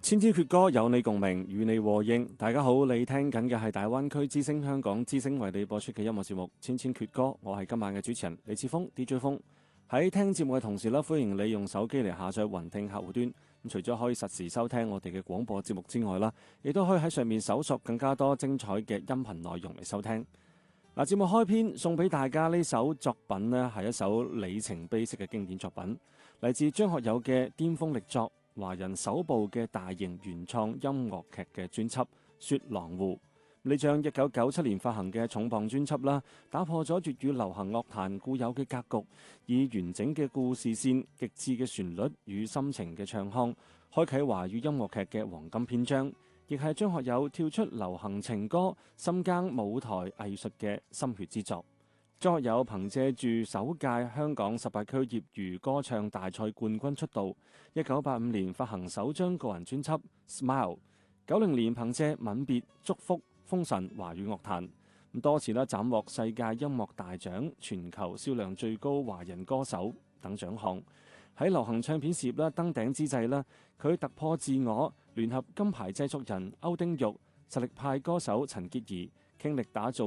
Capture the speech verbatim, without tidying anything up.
千千闕歌有你共鳴，與你和應。大家好，你聽緊嘅係大灣區之聲香港之聲為你播出嘅音樂節目《千千闕歌》，我係今晚嘅主持人李志峰 D J 峰。喺聽節目嘅同時咧，歡迎你用手機嚟下載雲聽客戶端。咁除咗可以實時收聽我哋嘅廣播節目之外啦，亦都可以喺上面搜索更加多精彩嘅音頻內容嚟收聽。嗱，節目開篇送俾大家呢首作品呢，係一首里程碑式嘅經典作品，嚟自張學友嘅巔峰力作，華人首部嘅大型原創音樂劇嘅專輯《雪狼湖》。呢張一九九七年發行嘅重磅專輯啦，打破咗粵語流行樂壇固有嘅格局，以完整嘅故事線、極致嘅旋律與深情嘅唱腔，開啟華語音樂劇嘅黃金篇章，亦係張學友跳出流行情歌、深耕舞台藝術嘅心血之作。張學友憑借住首屆香港十八區業餘歌唱大賽冠軍出道，一九八五年發行首張個人專輯《Smile》，九零年憑借《吻別》、《祝福》封神華語樂壇，多次啦斬獲世界音樂大獎、全球銷量最高華人歌手等獎項。喺流行唱片事業啦登頂之際啦，佢突破自我，聯合金牌製作人歐丁玉、實力派歌手陳潔儀，傾力打造